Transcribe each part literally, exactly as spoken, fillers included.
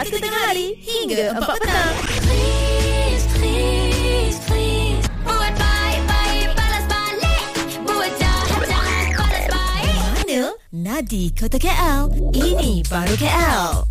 satu tengah hari hingga empat petang. Please, please, please. Buat baik-baik, balas balik. Buat jahat-jahat, balas baik. Mana? Nadi Kota K L. Ini baru K L.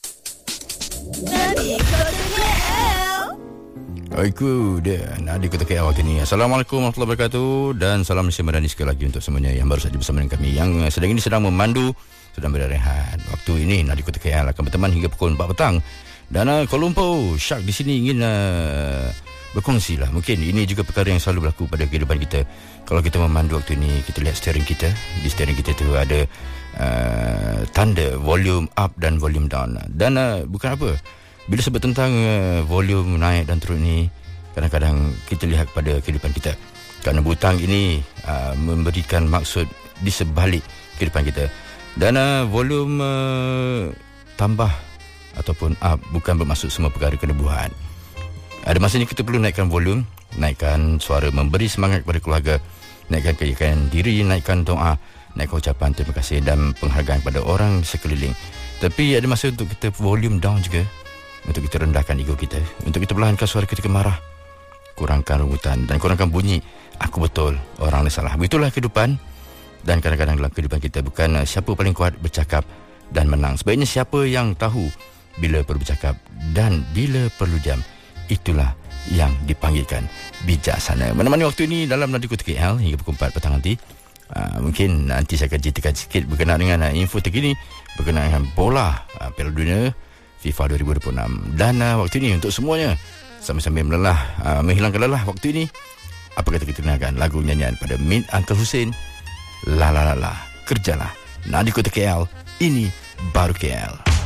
Nadi Kota K L. Aku dia Nadi Kota K L waktu ni. Assalamualaikum warahmatullahi wabarakatuh. Dan salam Malaysia Madani sekali lagi untuk semuanya yang baru saja bersama dengan kami, yang sedang ini sedang memandu, sedang berehat. Waktu ini Nadi Kota K L akan berteman hingga pukul empat petang. Dan uh, Kuala Lumpur, Syak di sini ingin uh, berkongsi lah. Mungkin ini juga perkara yang selalu berlaku pada kehidupan kita. Kalau kita memandu waktu ini, kita lihat steering kita. Di steering kita tu ada uh, tanda volume up dan volume down. Dan uh, bukan apa, bila sebut tentang uh, volume naik dan turun ni, kadang-kadang kita lihat pada kehidupan kita. Kerana butang ini uh, memberikan maksud di sebalik kehidupan kita. Dan uh, volume uh, tambah ataupun up bukan bermaksud semua perkara kena buat. Ada masanya kita perlu naikkan volume, naikkan suara, memberi semangat kepada keluarga, naikkan keyakinan diri, naikkan doa, naikkan ucapan terima kasih dan penghargaan kepada orang sekeliling. Tapi ada masa untuk kita volume down juga, untuk kita rendahkan ego kita, untuk kita perlahankan suara ketika marah, kurangkan rungutan dan kurangkan bunyi aku betul, orang lain salah. Begitulah kehidupan. Dan kadang-kadang dalam kehidupan kita bukan siapa paling kuat bercakap dan menang. Sebaiknya siapa yang tahu bila perlu bercakap dan bila perlu diam. Itulah yang dipanggilkan bijaksana. Menemani waktu ini dalam Nadi Kota K L hingga pukul empat petang nanti. Uh, mungkin nanti saya akan ceritakan sikit berkenaan dengan uh, info terkini berkenaan dengan bola uh, Piala Dunia FIFA dua ribu dua puluh enam. Dan uh, waktu ini untuk semuanya, sambil-sambil melelah, uh, menghilangkan lelah waktu ini, apa kata kita dengarkan lagu nyanyian pada Min Uncle Hussein, La La La La, kerjalah. Nadi Kota K L, ini baru K L.